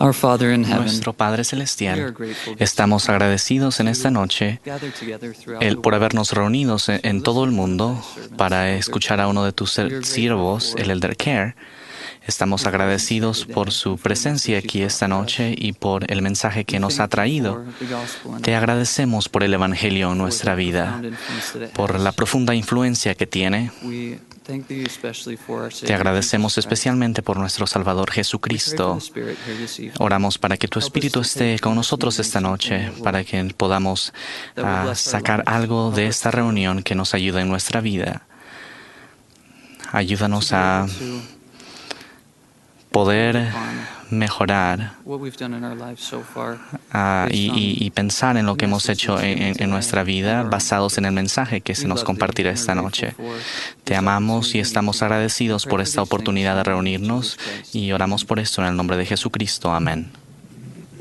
Our Father in heaven, Nuestro Padre Celestial, estamos agradecidos en esta noche por habernos reunidos en todo el mundo para escuchar a uno de tus siervos, el Elder Care. Estamos agradecidos por su presencia aquí esta noche y por el mensaje que nos ha traído. Te agradecemos por el Evangelio en nuestra vida, por la profunda influencia que tiene. Te agradecemos especialmente por nuestro Salvador Jesucristo. Oramos para que tu Espíritu esté con nosotros esta noche, para que podamos sacar algo de esta reunión que nos ayude en nuestra vida. Ayúdanos a poder mejorar y pensar en lo que hemos hecho en nuestra vida basados en el mensaje que se nos compartirá esta noche. Te amamos y estamos agradecidos por esta oportunidad de reunirnos y oramos por esto en el nombre de Jesucristo. Amén.